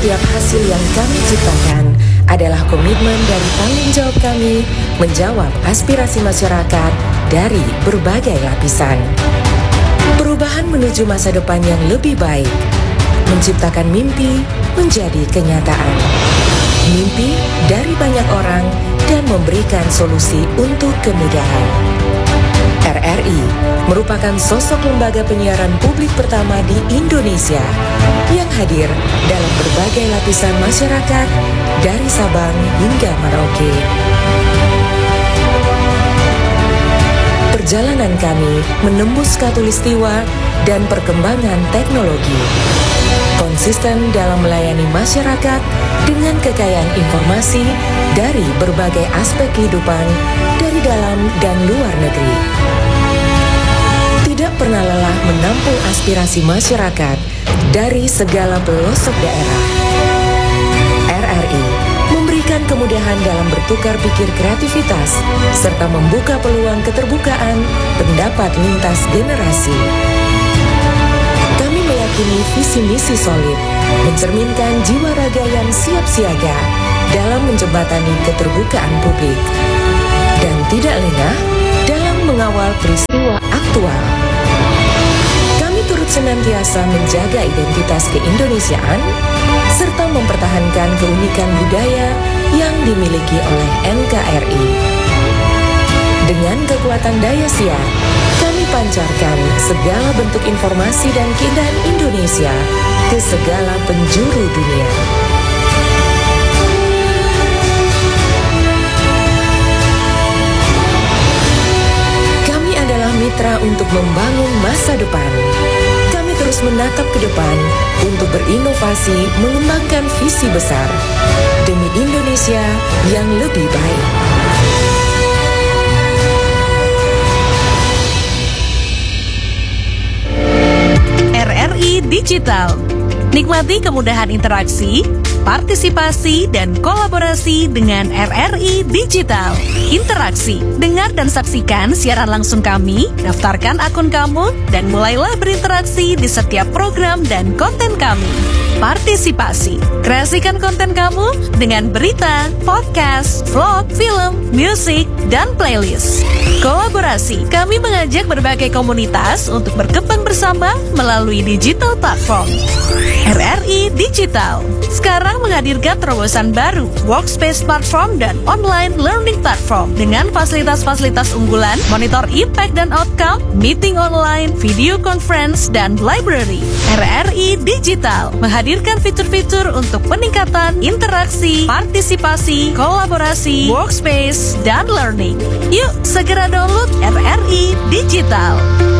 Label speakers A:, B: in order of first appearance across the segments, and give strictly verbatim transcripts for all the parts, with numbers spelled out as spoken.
A: setiap hasil yang kami ciptakan adalah komitmen dari tanggung jawab kami menjawab aspirasi masyarakat dari berbagai lapisan. Perubahan menuju masa depan yang lebih baik, menciptakan mimpi menjadi kenyataan. Mimpi dari banyak orang dan memberikan solusi untuk kemudahan. R R I merupakan sosok lembaga penyiaran publik pertama di Indonesia yang hadir dalam berbagai lapisan masyarakat dari Sabang hingga Merauke. Perjalanan kami menembus khatulistiwa dan perkembangan teknologi. Konsisten dalam melayani masyarakat dengan kekayaan informasi dari berbagai aspek kehidupan dari dalam dan luar negeri. Tidak pernah lelah menampung aspirasi masyarakat dari segala pelosok daerah. R R I memberikan kemudahan dalam bertukar pikir kreativitas serta membuka peluang keterbukaan pendapat lintas generasi. Kami meyakini visi misi solid, mencerminkan jiwa raga yang siap siaga dalam menjembatani keterbukaan publik dan tidak lengah dalam mengawal peristiwa aktual. Kami turut senantiasa menjaga identitas keindonesiaan serta mempertahankan keunikan budaya yang dimiliki oleh N K R I. Dengan kekuatan daya siar, kami pancarkan segala bentuk informasi dan keindahan Indonesia ke segala penjuru dunia. Kami adalah mitra untuk membangun masa depan. Kami terus menatap ke depan untuk berinovasi, mengembangkan visi besar demi Indonesia yang lebih baik.
B: R R I Digital. Nikmati kemudahan interaksi, partisipasi, dan kolaborasi dengan R R I Digital. Interaksi, dengar dan saksikan siaran langsung kami, daftarkan akun kamu, dan mulailah berinteraksi di setiap program dan konten kami. Partisipasi, kreasikan konten kamu dengan berita, podcast, vlog, film, musik, dan playlist. Kolaborasi, kami mengajak berbagai komunitas untuk berkembang bersama melalui digital platform. R R I Digital sekarang menghadirkan terobosan baru, workspace platform dan online learning platform dengan fasilitas-fasilitas unggulan, monitor impact dan outcome, meeting online, video conference, dan library. R R I Digital menghadirkan fitur-fitur untuk peningkatan interaksi, partisipasi, kolaborasi, workspace, dan learning. Yuk segera download R R I Digital.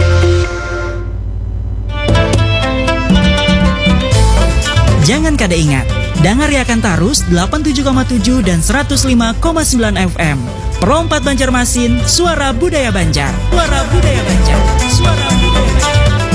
C: Jangan kada ingat, Dangariakan Tarus delapan puluh tujuh koma tujuh dan seratus lima koma sembilan F M. Pro empat Banjarmasin, suara budaya Banjar. Suara budaya Banjar. Suara budaya Banjar.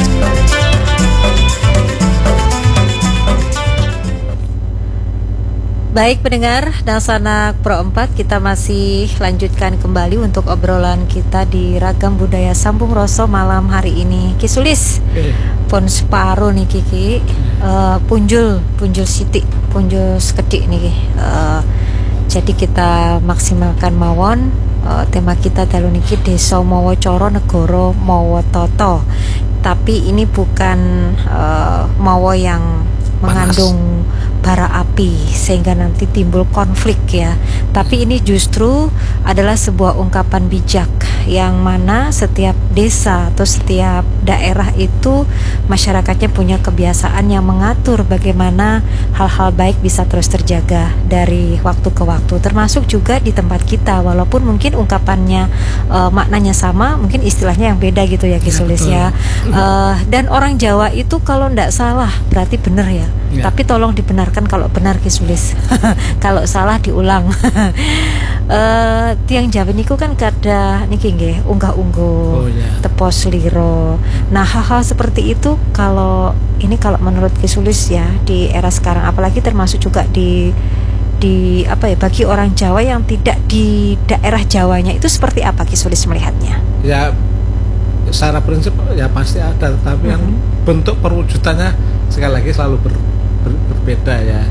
D: Baik pendengar dan sanak Pro empat, kita masih lanjutkan kembali untuk obrolan kita di Ragam Budaya Sambung Roso malam hari ini. Kisulis, okay. Pun separuh nih Kiki, uh, punjul, punjul siti, punjul sekedik nih. Uh, jadi kita maksimalkan mawon. Uh, tema kita dalu niki Desa Mawa Coro Negoro Mawa Toto. Tapi ini bukan uh, mawa yang mengandung bara api sehingga nanti timbul konflik ya. Tapi ini justru adalah sebuah ungkapan bijak yang mana setiap desa atau setiap daerah itu masyarakatnya punya kebiasaan yang mengatur bagaimana hal-hal baik bisa terus terjaga dari waktu ke waktu, termasuk juga di tempat kita walaupun mungkin ungkapannya uh, maknanya sama, mungkin istilahnya yang beda gitu ya Kisulis ya, ya. Uh, dan orang Jawa itu kalau ndak salah berarti benar ya, ya. Tapi tolong dibenarkan kalau benar Kisulis. Kalau salah diulang. uh, tiang Jawa niku kan kada niki nggih unggah-ungguh, oh, yeah. Tepos liro. Nah, hal-hal seperti itu kalau ini kalau menurut Kisulis ya di era sekarang, apalagi termasuk juga di di apa ya bagi orang Jawa yang tidak di daerah Jawanya, itu seperti apa Kisulis melihatnya?
E: Ya, secara prinsip ya pasti ada, tapi mm-hmm. yang bentuk perwujudannya sekali lagi selalu ber, ber, berbeda ya.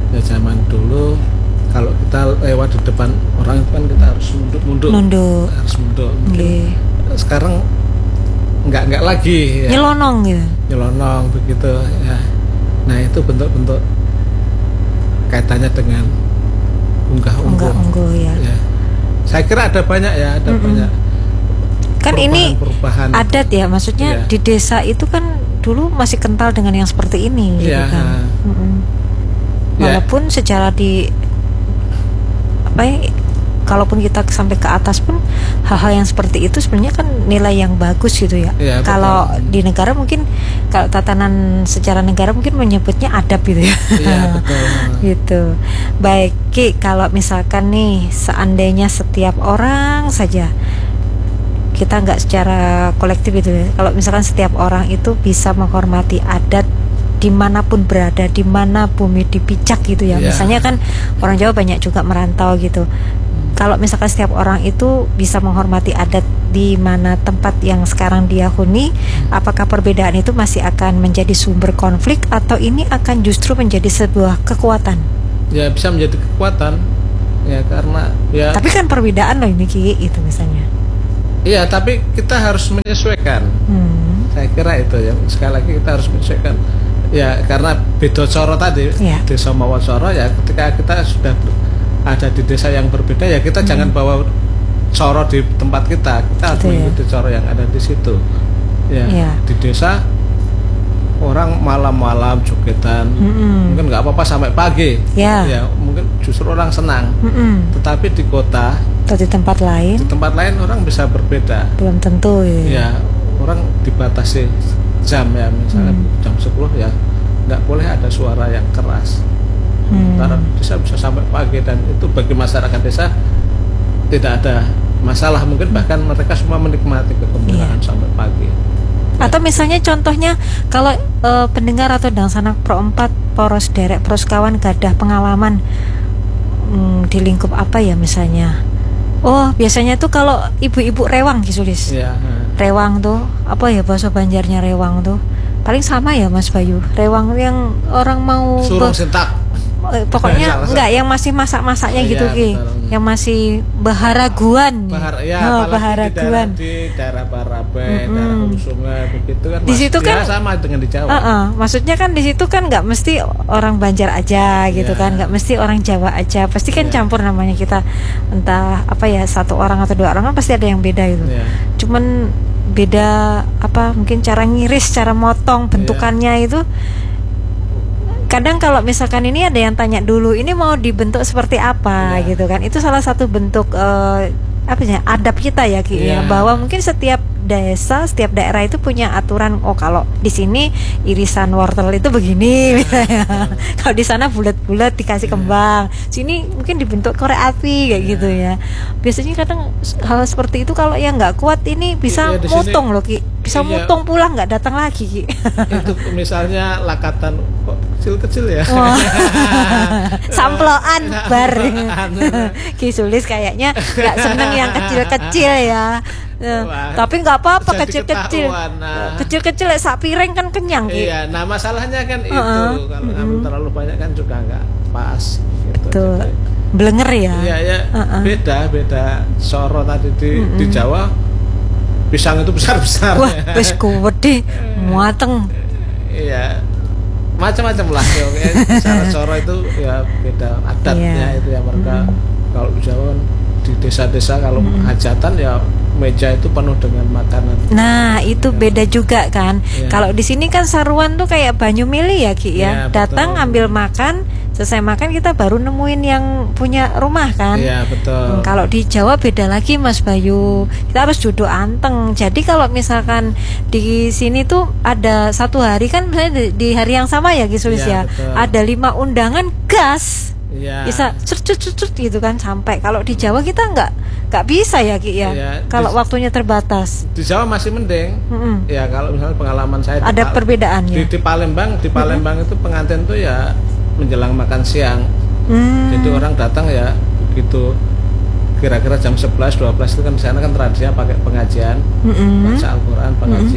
E: Ya zaman dulu kalau kita lewat di depan orang itu kan kita harus mundur-mundur.
D: Nunduk.
E: Harus mundur.
D: Nggih.
E: Sekarang enggak enggak lagi ya.
D: Nyelonong gitu.
E: Nyelonong begitu ya. Nah, itu bentuk-bentuk kaitannya dengan unggah-ungguh.
D: Unggah-ungguh ya.
E: Ya. Saya kira ada banyak ya, ada
D: Mm-mm.
E: banyak.
D: Kan ini
E: perubahan
D: adat ya, maksudnya
E: Iya.
D: di desa itu kan dulu masih kental dengan yang seperti ini gitu
E: Iya.
D: kan. Mm-mm.
E: Ya.
D: Walaupun secara di apa ya, kalaupun kita sampai ke atas pun hal-hal yang seperti itu sebenarnya kan nilai yang bagus gitu ya.
E: Iya,
D: Kalau
E: betul.
D: di negara mungkin, kalau tatanan secara negara mungkin menyebutnya adab gitu ya.
E: Iya, betul.
D: Gitu. Baik, Ki, kalau misalkan nih seandainya setiap orang saja, kita nggak secara kolektif gitu ya, kalau misalkan setiap orang itu bisa menghormati adat dimanapun berada, di mana bumi dipijak gitu ya.
E: Iya.
D: Misalnya kan orang Jawa banyak juga merantau gitu. Kalau misalkan setiap orang itu bisa menghormati adat di mana tempat yang sekarang dia huni, apakah perbedaan itu masih akan menjadi sumber konflik atau ini akan justru menjadi sebuah kekuatan?
E: Ya, bisa menjadi kekuatan. Ya, karena ya
D: Tapi kan perbedaan loh ini, Ki, itu misalnya.
E: iya, tapi kita harus menyesuaikan.
D: Hmm.
E: Saya kira itu ya. Sekali lagi kita harus menyesuaikan. Ya, karena beda coro tadi,
D: Iya.
E: desa mawa coro ya, ketika kita sudah ber- ada di desa yang berbeda ya kita
D: Hmm.
E: jangan bawa coro di tempat kita. Kita harus
D: Gitu ya.
E: mengikuti coro yang ada di situ. Ya,
D: Iya.
E: di desa orang malam-malam jogetan.
D: Mm-mm.
E: Mungkin nggak apa-apa sampai pagi.
D: Ya.
E: Ya, mungkin justru orang senang.
D: Mm-mm.
E: Tetapi di kota,
D: Atau di tempat lain
E: di tempat lain orang bisa berbeda.
D: belum tentu gitu.
E: Ya, orang dibatasi jam ya, misalnya
D: Hmm.
E: jam sepuluh ya nggak boleh ada suara yang keras.
D: Hmm.
E: Karena desa bisa sampai pagi dan itu bagi masyarakat desa tidak ada masalah, mungkin bahkan mereka semua menikmati kegembiraan
D: Iya.
E: sampai pagi.
D: Atau misalnya contohnya kalau eh, pendengar atau dangsanak Pro empat, poros derek, poros kawan gadah pengalaman hmm, di lingkup apa ya misalnya. Oh, biasanya tuh kalau ibu-ibu rewang Ki Sulis.
E: Ya,
D: Rewang tuh apa ya bahasa Banjarnya rewang tuh? Paling sama ya Mas Bayu. Rewang yang orang mau
E: surung
D: be-
E: sentak.
D: eh, pokoknya
E: Salah,
D: enggak yang masih masak-masaknya
E: Oh,
D: gitu
E: iya,
D: Ki.
E: betul.
D: Yang masih baharaguan.
E: Bahar, ya,
D: Oh,
E: apalagi
D: baharaguan.
E: di daerah, di daerah Barabai,
D: Mm-mm.
E: daerah Hulu Sungai begitu kan.
D: Di
E: mas-
D: situ
E: ya,
D: kan-
E: sama dengan di Jawa.
D: Uh-uh. Maksudnya kan di situ kan nggak mesti orang Banjar aja gitu
E: Iya.
D: kan, nggak mesti orang Jawa aja, pasti kan
E: Iya.
D: campur namanya kita, entah apa ya satu orang atau dua orang kan pasti ada yang beda gitu.
E: Iya.
D: Cuman beda apa mungkin cara ngiris, cara motong bentukannya itu. Kadang kalau misalkan ini ada yang tanya dulu, ini mau dibentuk seperti apa
E: Iya.
D: gitu kan, itu salah satu bentuk eh, apa ya adab kita ya Ki ya,
E: Iya.
D: bahwa mungkin setiap desa, setiap daerah itu punya aturan. Oh, kalau di sini irisan wortel itu begini misalnya. Kalau di sana bulat-bulat dikasih kembang. Sini mungkin dibentuk korek api kayak gitu ya. Biasanya kadang hal seperti itu kalau yang nggak kuat ini bisa
E: Iya, di sini-
D: motong loh Ki. Bisa
E: Iya.
D: motong pulang nggak datang lagi Ki.
E: Itu misalnya lakatan kok kecil-kecil ya.
D: Oh. Samploan bar.
E: Samploan.
D: Ki Sulis kayaknya nggak seneng yang kecil-kecil ya. Eh,
E: Wah,
D: tapi nggak apa-apa
E: jadi
D: kecil-kecil.
E: ketahuan, nah.
D: Kecil-kecil ya, sak piring kan kenyang Ki.
E: Iya, nah masalahnya kan itu
D: Uh-uh.
E: kalau
D: Mm-mm.
E: ngambil terlalu banyak kan juga nggak pas gitu.
D: Betul.
E: Jadi,
D: Blenger ya.
E: Iya ya,
D: Uh-uh.
E: beda beda soro tadi di di
D: Mm-mm.
E: Jawa pisang itu besar besar.
D: Wah, wis gede, muateng.
E: Iya, macam-macam lah. Ya, cara soro itu ya beda adatnya
D: Iya.
E: itu ya mereka.
D: Mm.
E: Kalau di Jawa di desa-desa kalau hajatan ya meja itu penuh dengan makanan.
D: Nah, itu beda juga kan.
E: Iya.
D: Kalau di sini kan saruan tuh kayak banyu mili ya Ki ya.
E: Iya,
D: Datang
E: betul.
D: ambil makan, selesai makan kita baru nemuin yang punya rumah kan.
E: Iya betul.
D: Hmm, kalau di Jawa beda lagi Mas Bayu. Kita harus duduk anteng. Jadi kalau misalkan di sini tuh ada satu hari kan misalnya di, di hari yang sama ya Ki Sulis ya.
E: Iya, betul.
D: Ada lima undangan gas.
E: Iya.
D: Bisa cut cut cut cut gitu kan sampai. Kalau di Jawa kita nggak nggak bisa ya Ki ya.
E: Iya,
D: Kalau
E: di-
D: waktunya terbatas.
E: Di Jawa masih mending.
D: Mm-mm.
E: Ya kalau misalnya pengalaman saya di
D: Ada
E: Pal-
D: perbedaannya.
E: Di, di Palembang, di Palembang itu pengantin tuh ya menjelang makan siang.
D: Hmm.
E: Jadi orang datang ya begitu kira-kira jam sebelas dua belas itu kan di sana kan tradisinya pakai pengajian,
D: Mm-mm.
E: baca Al-Qur'an, pengajian.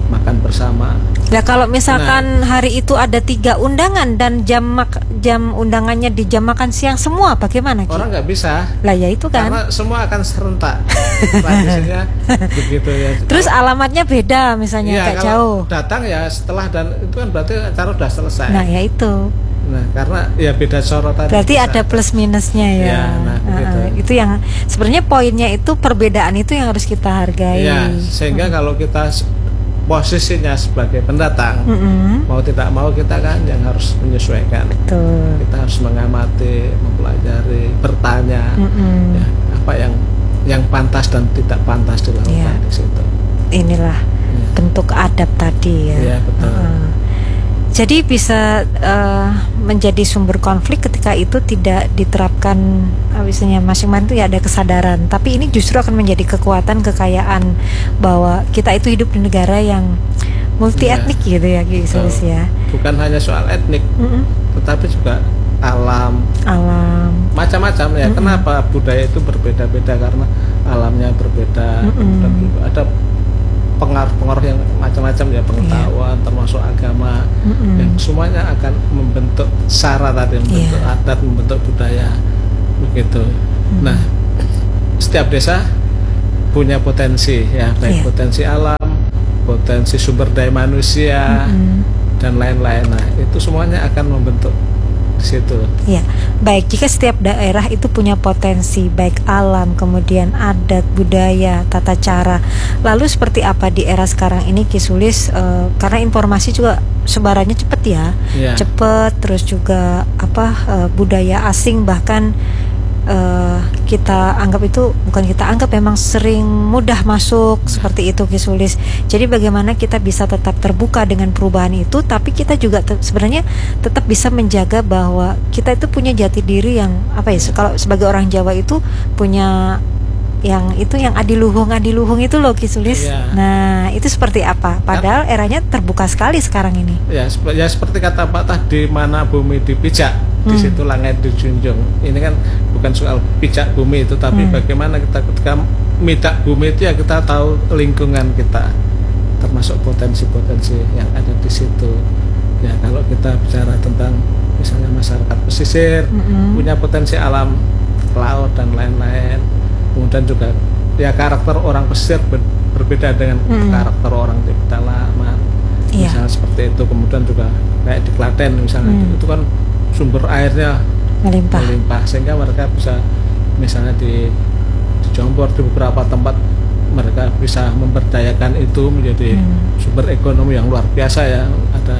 E: makan bersama.
D: Ya kalau misalkan nah, hari itu ada tiga undangan dan jam mak- jam undangannya di jam makan siang semua, bagaimana? Ki?
E: Orang nggak bisa.
D: Lah ya itu kan.
E: Karena semua akan serentak. Tradisinya begitu ya.
D: Terus kalau, alamatnya beda misalnya ya, kayak jauh.
E: Datang ya setelah dan itu kan berarti acara udah selesai.
D: Nah ya itu.
E: Nah karena ya beda sorotan.
D: Berarti ada plus minusnya ya.
E: Ya nah,
D: uh, itu yang sebenarnya poinnya itu perbedaan itu yang harus kita hargai.
E: Ya sehingga hmm. kalau kita posisinya sebagai pendatang, mm-hmm. mau tidak mau kita kan yang harus menyesuaikan.
D: Betul.
E: Kita harus mengamati, mempelajari, bertanya, mm-hmm. ya, apa yang yang pantas dan tidak pantas dilakukan ya. Di situ. Inilah ya. Bentuk adab tadi ya. Ya betul. Uh-huh.
D: Jadi bisa uh, menjadi sumber konflik ketika itu tidak diterapkan, misalnya masing-masing itu ya ada kesadaran. Tapi ini justru akan menjadi kekuatan, kekayaan bahwa kita itu hidup di negara yang multi etnik ya. Gitu ya, gitu ya.
E: Bukan hanya soal etnik, mm-hmm. tetapi juga alam,
D: alam,
E: macam-macam ya. Mm-hmm. Kenapa budaya itu berbeda-beda? Karena alamnya berbeda. Mm-hmm. Ada pengaruh-pengaruh yang macam-macam ya, pengetahuan yeah. termasuk agama, mm-hmm. yang semuanya akan membentuk sara tadi, membentuk yeah. adat, membentuk budaya begitu. Mm-hmm. Nah, setiap desa punya potensi ya, baik yeah. potensi alam, potensi sumber daya manusia, mm-hmm. dan lain-lain. Nah, itu semuanya akan membentuk di situ.
D: Ya, baik jika setiap daerah itu punya potensi baik alam, kemudian adat, budaya, tata cara. Lalu seperti apa di era sekarang ini Ki Sulis? Uh, karena informasi juga sebarannya cepat ya, ya. cepat, terus juga apa uh, budaya asing bahkan uh, kita anggap itu bukan kita anggap memang sering mudah masuk seperti itu Ki Sulis. Jadi bagaimana kita bisa tetap terbuka dengan perubahan itu, tapi kita juga te- sebenarnya tetap bisa menjaga bahwa kita itu punya jati diri yang apa ya? Kalau sebagai orang Jawa itu punya yang itu yang adiluhung adiluhung itu loh Ki Sulis. Ya. Nah itu seperti apa? Padahal eranya terbuka sekali sekarang ini.
E: Ya, sep- ya seperti kata Pak tadi, mana bumi dipijak, hmm. di situ langit dijunjung. Ini kan bukan soal pijak bumi itu, tapi hmm. bagaimana kita ketika mijak bumi itu ya kita tahu lingkungan kita, termasuk potensi-potensi yang ada di situ. Ya kalau kita bicara tentang misalnya masyarakat pesisir, hmm. punya potensi alam, laut dan lain-lain. Kemudian juga ya karakter orang pesisir ber, berbeda dengan hmm. karakter orang di pedalaman, yeah. misalnya seperti itu. Kemudian juga kayak di Klaten misalnya, hmm. itu kan sumber airnya
D: melimpah.
E: melimpah sehingga mereka bisa misalnya di, di Jombor di beberapa tempat mereka bisa memberdayakan itu menjadi hmm. sumber ekonomi yang luar biasa ya. Ada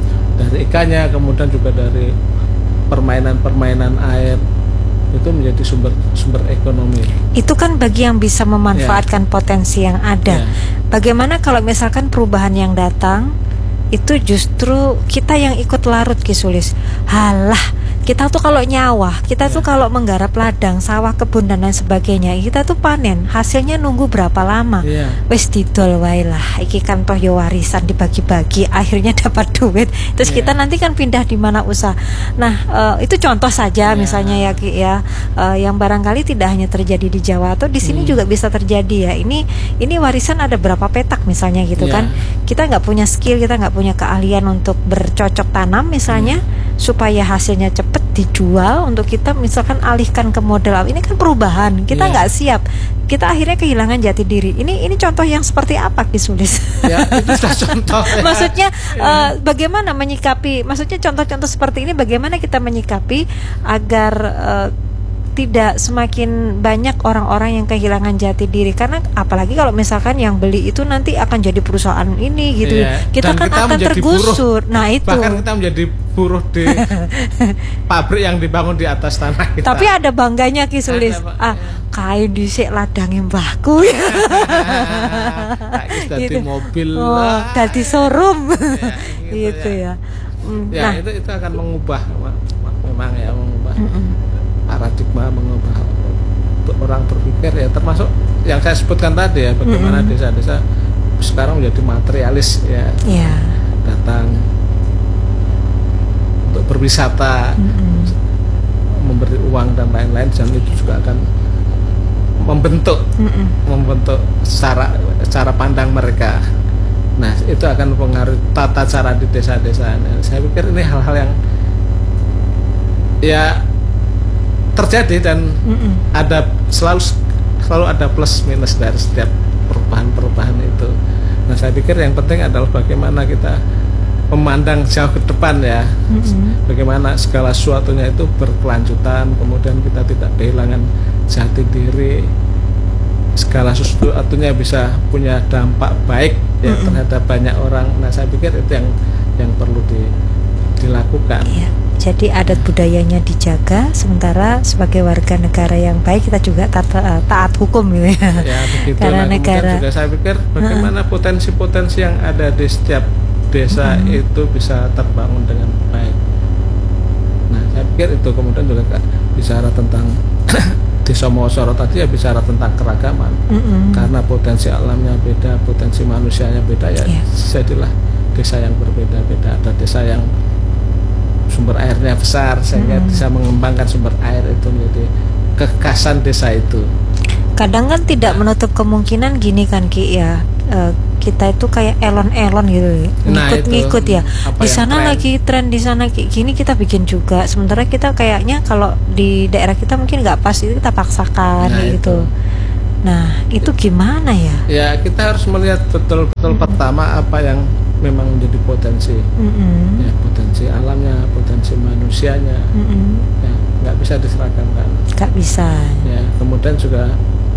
E: dari ikannya, kemudian juga dari permainan-permainan air, itu menjadi sumber sumber ekonomi.
D: Itu kan bagi yang bisa memanfaatkan yeah. potensi yang ada. Yeah. Bagaimana kalau misalkan perubahan yang datang itu justru kita yang ikut larut Ki Sulis. Halah, kita tuh kalau nyawah, kita yeah. tuh kalau menggarap ladang, sawah, kebun dan lain sebagainya, kita tuh panen, hasilnya nunggu berapa lama? Yeah. Wes didol wae lah. Iki kan toh yo warisan dibagi-bagi, akhirnya dapat duit. Terus yeah. kita nanti kan pindah di mana usaha. Nah, uh, itu contoh saja yeah. misalnya ya Ki ya, uh, yang barangkali tidak hanya terjadi di Jawa atau di sini mm. juga bisa terjadi ya. Ini ini warisan ada berapa petak misalnya gitu yeah. kan. Kita nggak punya skill, kita nggak punya keahlian untuk bercocok tanam misalnya, hmm. supaya hasilnya cepat dijual untuk kita misalkan alihkan ke model ini kan perubahan, kita nggak yeah. siap, kita akhirnya kehilangan jati diri. Ini ini contoh yang seperti apa Ki Sulis?
E: Ya itu sudah contoh. Ya.
D: Maksudnya uh, bagaimana menyikapi? Maksudnya contoh-contoh seperti ini bagaimana kita menyikapi agar uh, tidak semakin banyak orang-orang yang kehilangan jati diri, karena apalagi kalau misalkan yang beli itu nanti akan jadi perusahaan ini gitu, iya. kita Dan kan kita akan tergusur. Buruh,
E: nah itu bahkan kita menjadi buruh di pabrik yang dibangun di atas tanah kita.
D: Tapi ada bangganya Ki Sulis. Ah, kain dhisik ladange mbahku.
E: Nah, gitu. Mobil
D: oh,
E: lah.
D: Dadi showroom.
E: Ya, gitu,
D: gitu ya.
E: Ya, ya nah. itu itu akan mengubah memang ya mengubah. Mm-mm. paradigma, mengubah orang berpikir ya, termasuk yang saya sebutkan tadi ya, bagaimana mm-hmm. desa-desa sekarang menjadi materialis ya, yeah. datang untuk berwisata, mm-hmm. memberi uang dan lain-lain, dan itu juga akan membentuk mm-hmm. membentuk cara cara pandang mereka Nah, itu akan mempengaruhi tata cara di desa-desa. Nah, saya pikir ini hal-hal yang ya terjadi dan Mm-mm. ada selalu selalu ada plus minus dari setiap perubahan-perubahan itu. Nah, saya pikir yang penting adalah bagaimana kita memandang jauh ke depan ya, mm-hmm. bagaimana segala sesuatunya itu berkelanjutan, kemudian kita tidak kehilangan jati diri, segala sesuatunya bisa punya dampak baik ya mm-hmm. terhadap banyak orang. Nah, saya pikir itu yang yang perlu di, dilakukan.
D: Iya. Jadi adat budayanya dijaga, sementara sebagai warga negara yang baik kita juga taat, taat hukum gitu ya.
E: Ya begitu.
D: Karena
E: nah,
D: negara.
E: Juga saya pikir bagaimana uh-uh. potensi-potensi yang ada di setiap desa uh-huh. itu bisa terbangun dengan baik. Nah, saya pikir itu kemudian juga bicara tentang Desa Mawasoro tadi ya bicara tentang keragaman. Uh-uh. Karena potensi alamnya beda, potensi manusianya beda ya. Yeah. Jadilah desa yang berbeda-beda. Ada desa yang sumber airnya besar sehingga hmm. bisa mengembangkan sumber air itu menjadi kekhasan desa itu.
D: Kadang kan tidak menutup kemungkinan gini kan Ki ya, uh, kita itu kayak elon-elon gitu, ngikut-ngikut nah, ya. Di sana tren. lagi tren di sana kayak gini kita bikin juga. Sementara kita kayaknya kalau di daerah kita mungkin nggak pas, itu kita paksakan nah, gitu. Itu. Nah itu gimana ya?
E: Ya kita harus melihat betul-betul hmm. pertama apa yang memang menjadi potensi, mm-hmm. ya, potensi alamnya, potensi manusianya, mm-hmm. ya, nggak bisa diseragamkan.
D: Nggak bisa. Ya,
E: kemudian juga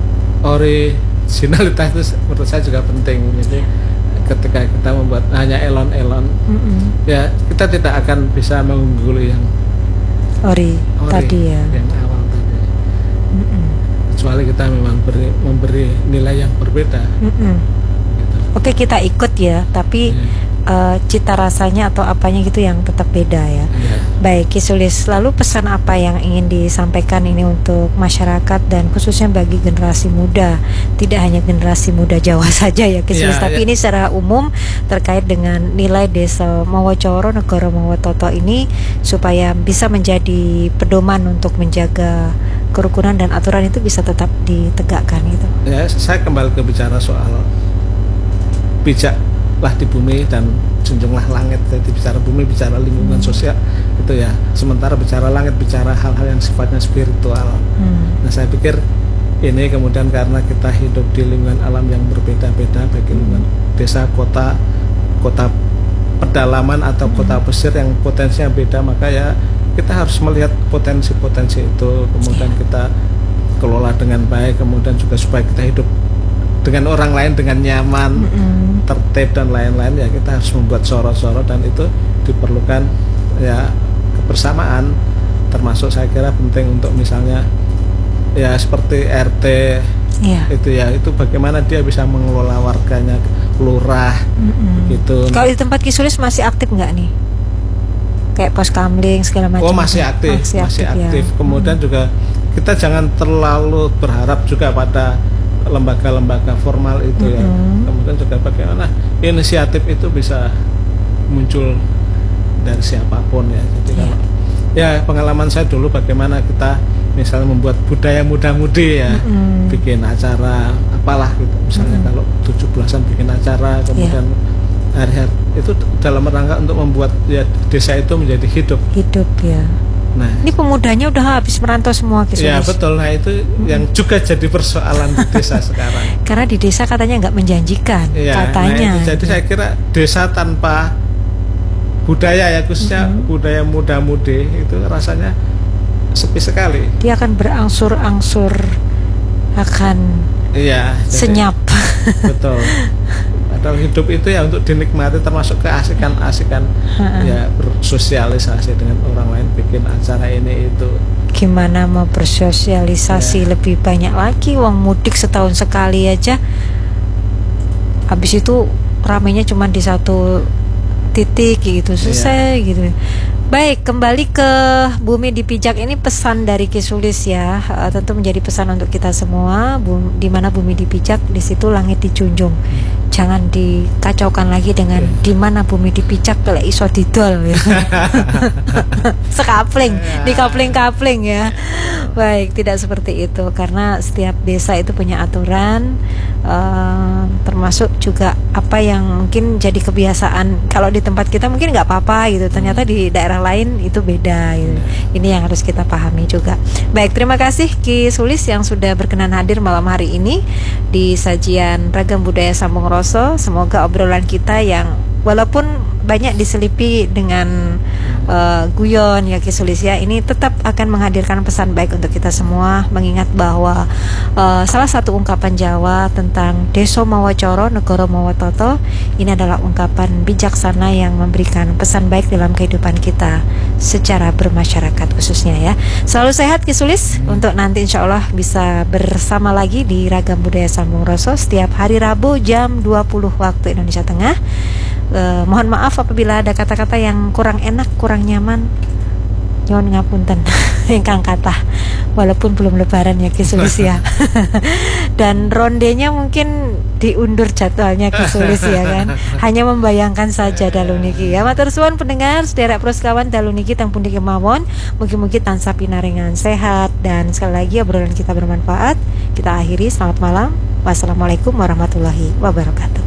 E: originalitas itu menurut saya juga penting. Jadi ketika kita membuat hanya elon-elon, mm-hmm. ya kita tidak akan bisa mengungguli yang
D: ori, ori tadi ya,
E: yang awal tadi. Mm-hmm. Kecuali kita memang beri, memberi nilai yang berbeda.
D: Mm-hmm. Oke kita ikut ya, tapi yeah. uh, cita rasanya atau apanya gitu yang tetap beda ya. Yeah. Baik, Ki Sulis, lalu pesan apa yang ingin disampaikan ini untuk masyarakat dan khususnya bagi generasi muda? Tidak hanya generasi muda Jawa saja ya Ki Sulis, yeah, tapi yeah. ini secara umum terkait dengan nilai Desa Mawacoro Negoro Mawototo ini supaya bisa menjadi pedoman untuk menjaga kerukunan dan aturan itu bisa tetap ditegakkan gitu.
E: Ya, saya kembali ke bicara soal bijaklah di bumi dan junjunglah langit. Jadi bicara bumi, bicara lingkungan hmm. sosial itu ya. Sementara bicara langit, bicara hal-hal yang sifatnya spiritual. hmm. Nah saya pikir ini kemudian karena kita hidup di lingkungan alam yang berbeda-beda, baik lingkungan desa, kota, kota pedalaman atau hmm. kota pesisir yang potensinya beda, maka ya kita harus melihat potensi-potensi itu, kemudian yeah. kita kelola dengan baik, kemudian juga supaya kita hidup dengan orang lain dengan nyaman, mm-hmm. tertib dan lain-lain ya. Kita harus membuat soro-soro dan itu diperlukan ya kebersamaan, termasuk saya kira penting untuk misalnya ya seperti R T yeah. itu ya, itu bagaimana dia bisa mengelola warganya, lurah mm-hmm. gitu.
D: Kalau di tempat Ki Sulis masih aktif nggak nih? Kayak pos kamling segala macam.
E: Oh masih aktif, masih, masih aktif. aktif. Ya. Kemudian hmm. juga kita jangan terlalu berharap juga pada lembaga-lembaga formal itu mm-hmm. ya. Kemudian juga bagaimana inisiatif itu bisa muncul dari siapapun ya. Jadi yeah. kalau ya pengalaman saya dulu bagaimana kita misalnya membuat budaya muda-mudi ya, mm-hmm. bikin acara apalah gitu. Misalnya mm-hmm. kalau tujuh belasan bikin acara, kemudian yeah. hari-hari itu dalam rangka untuk membuat ya desa itu menjadi hidup.
D: Hidup ya. Nah, ini pemudanya udah habis merantau semua Ki Sulis.
E: Ya betul, nah itu hmm. yang juga jadi persoalan di desa sekarang.
D: Karena di desa katanya nggak menjanjikan, ya, katanya.
E: Nah jadi saya kira desa tanpa budaya ya, khususnya hmm. budaya muda-mudi itu rasanya sepi sekali. Dia
D: akan berangsur-angsur akan
E: iya,
D: senyap.
E: Betul. Padahal hidup itu ya untuk dinikmati, termasuk keasikan-asikan ya, bersosialisasi dengan orang lain, bikin acara ini itu.
D: Gimana mau bersosialisasi ya. Lebih banyak lagi, uang mudik setahun sekali aja. Habis itu ramainya cuma di satu titik gitu, selesai ya. Gitu. Baik, kembali ke Bumi Dipijak ini pesan dari Ki Sulis ya, uh, tentu menjadi pesan untuk kita semua. Bum, di mana bumi dipijak, di situ langit dijunjung. jangan dikacaukan lagi dengan
E: yeah.
D: di mana bumi dipijak kalau iso didol ya. Sekapling, dikapling-kapling ya. Baik, tidak seperti itu karena setiap desa itu punya aturan, uh, termasuk juga apa yang mungkin jadi kebiasaan kalau di tempat kita mungkin nggak apa-apa gitu, ternyata di daerah lain itu beda gitu. Ini yang harus kita pahami juga. Baik, terima kasih Ki Sulis yang sudah berkenan hadir malam hari ini di sajian Ragam Budaya Sambung Roso. Semoga obrolan kita yang walaupun banyak diselipi dengan uh, guyon ya Ki Sulis ya, ini tetap akan menghadirkan pesan baik untuk kita semua, mengingat bahwa uh, salah satu ungkapan Jawa tentang Deso Mawa Coro Negoro Mawa Toto ini adalah ungkapan bijaksana yang memberikan pesan baik dalam kehidupan kita secara bermasyarakat khususnya ya. Selalu sehat Ki Sulis, untuk nanti insya Allah bisa bersama lagi di Ragam Budaya Sambung Roso setiap hari Rabu jam dua puluh waktu Indonesia Tengah. Uh, mohon maaf apabila ada kata-kata yang kurang enak, kurang nyaman, nyuwun ngapunten ingkang kathah, walaupun belum lebaran ya Ki Sulis ya. Dan rondenya mungkin diundur jadwalnya Ki Sulis ya kan. Hanya membayangkan saja dalu niki ya. Matur suwun pendengar sedherek proskawan dalu niki teng pundi kemawon, mugi-mugi tansah pinaringan sehat dan sekali lagi obrolan kita bermanfaat. Kita akhiri, selamat malam. Wassalamualaikum warahmatullahi wabarakatuh.